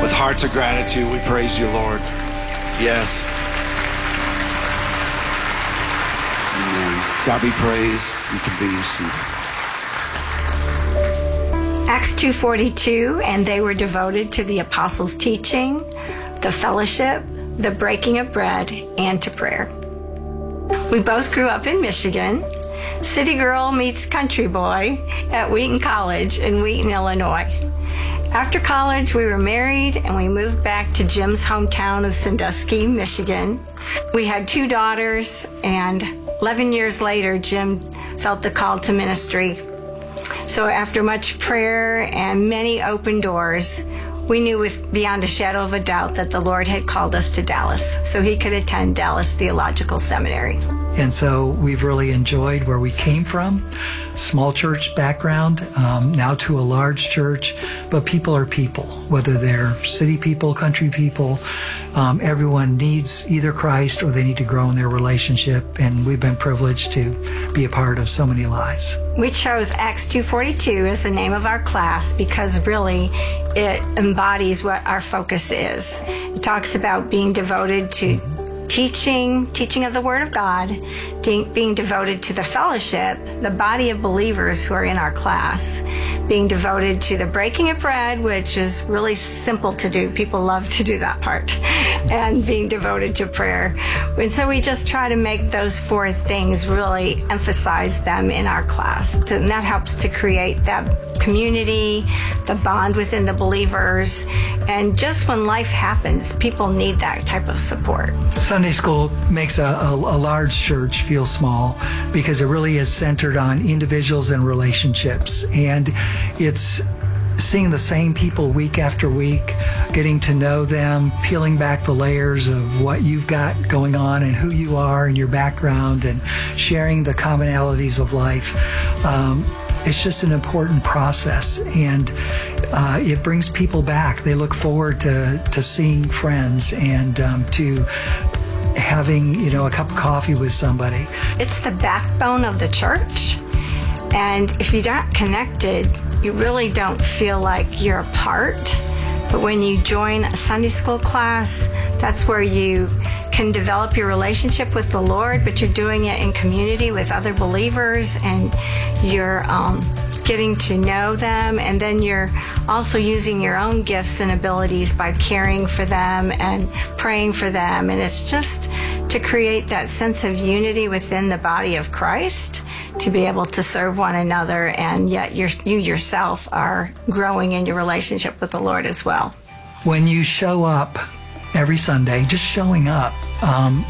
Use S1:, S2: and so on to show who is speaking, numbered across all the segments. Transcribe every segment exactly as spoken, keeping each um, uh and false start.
S1: with hearts of gratitude, we praise you, Lord. Yes. Amen. God be praised. You can be seated.
S2: Acts two forty-two, and they were devoted to the apostles' teaching, the fellowship, the breaking of bread, and to prayer. We both grew up in Michigan. City girl meets country boy at Wheaton College in Wheaton, Illinois. After college, we were married and we moved back to Jim's hometown of Sandusky, Michigan. We had two daughters, and eleven years later, Jim felt the call to ministry. So after much prayer and many open doors, we knew with beyond a shadow of a doubt that the Lord had called us to Dallas so he could attend Dallas Theological Seminary.
S3: And so we've really enjoyed where we came from, small church background, um, now to a large church, but people are people, whether they're city people, country people. Um, everyone needs either Christ or they need to grow in their relationship, and we've been privileged to be a part of so many lives.
S2: We chose Acts two forty-two as the name of our class because really it embodies what our focus is. It talks about being devoted to teaching, teaching of the Word of God, de- being devoted to the fellowship, the body of believers who are in our class, being devoted to the breaking of bread, which is really simple to do. People love to do that part, and being devoted to prayer. And so we just try to make those four things, really emphasize them in our class. And that helps to create that community, the bond within the believers, and just when life happens, people need that type of support.
S3: Sunday school makes a, a, a large church feel small because it really is centered on individuals and relationships, and it's seeing the same people week after week, getting to know them, peeling back the layers of what you've got going on and who you are and your background, and sharing the commonalities of life. Um, It's just an important process, and uh, it brings people back. They look forward to, to seeing friends and um, to having, you know, a cup of coffee with somebody.
S2: It's the backbone of the church, and if you're not connected, you really don't feel like you're a part. But when you join a Sunday school class, that's where you can develop your relationship with the Lord, but you're doing it in community with other believers, and you're um, getting to know them, and then you're also using your own gifts and abilities by caring for them and praying for them. And it's just to create that sense of unity within the body of Christ, to be able to serve one another, and yet you're, you yourself are growing in your relationship with the Lord as well.
S3: When you show up every Sunday, just showing up, um,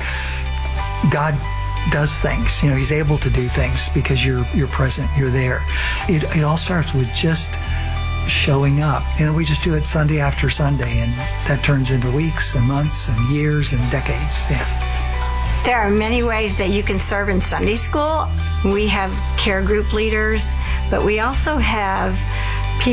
S3: God does things. You know, He's able to do things because you're you're present, you're there. It, it all starts with just showing up. And we just do it Sunday after Sunday, and that turns into weeks and months and years and decades. Yeah.
S2: There are many ways that you can serve in Sunday school. We have care group leaders, but we also have